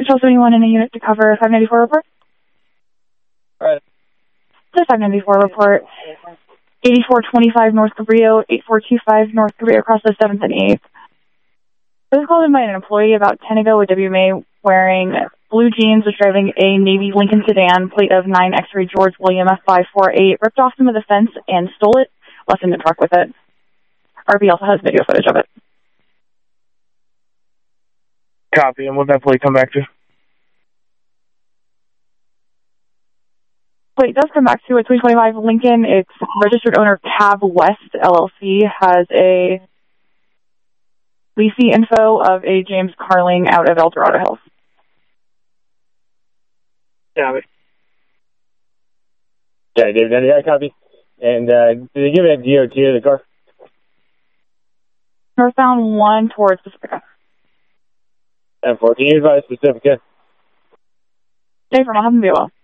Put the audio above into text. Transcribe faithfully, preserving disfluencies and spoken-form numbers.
Control seventy-one in a unit to cover five ninety-four report. All right. The five ninety-four report. eighty-four twenty-five North Cabrillo, eighty-four twenty-five North Cabrillo across the seventh and eighth. This was called in by an employee about ten ago with W M A wearing blue jeans, was driving a Navy Lincoln sedan, plate of nine X-ray George William F five forty-eight, ripped off some of the fence and stole it, left in the truck with it. R P also has video footage of it. Copy, and we'll definitely come back to you. Plate does come back to a twenty twenty-five Lincoln. Its registered owner, Cab West, L L C, has a leasing info of a James Carling out of El Dorado Hills. Copy. Yeah, David, yeah, copy. And uh, did they give it a D O T of the car? Northbound one towards Pacifica. And four, can you advise Pacifica? Dave, I'll have them be well.